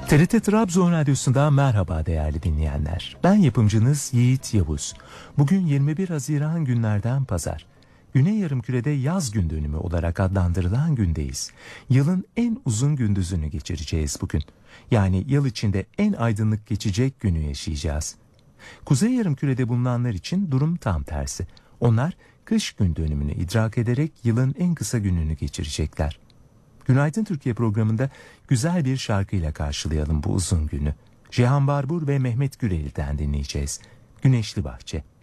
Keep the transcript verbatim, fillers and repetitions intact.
T R T Trabzon Radyosu'nda merhaba değerli dinleyenler. Ben yapımcınız Yiğit Yavuz. Bugün yirmi bir Haziran günlerden pazar. Güney Yarımküre'de yaz gün dönümü olarak adlandırılan gündeyiz. Yılın en uzun gündüzünü geçireceğiz bugün. Yani yıl içinde en aydınlık geçecek günü yaşayacağız. Kuzey Yarımküre'de bulunanlar için durum tam tersi. Onlar kış gün dönümünü idrak ederek yılın en kısa gününü geçirecekler. Günaydın Türkiye programında güzel bir şarkıyla karşılayalım bu uzun günü. Cihan Barbur ve Mehmet Gürel'den dinleyeceğiz. Güneşli Bahçe.